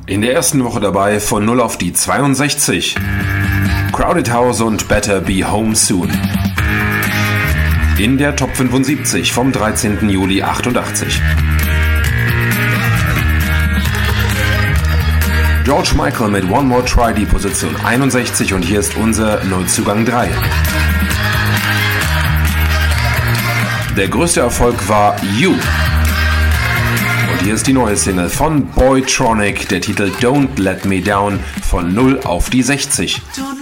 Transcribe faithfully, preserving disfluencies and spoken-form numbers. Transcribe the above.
In der ersten Woche dabei von null auf die zweiundsechzig. Crowded House und Better Be Home Soon. In der Top fünfundsiebzig vom dreizehnten Juli achtundachtzig. George Michael mit One More Try, die Position einundsechzig, und hier ist unser Neuzugang drei. Der größte Erfolg war You. Und hier ist die neue Single von Boytronic, der Titel Don't Let Me Down, von null auf die sechzig. Don't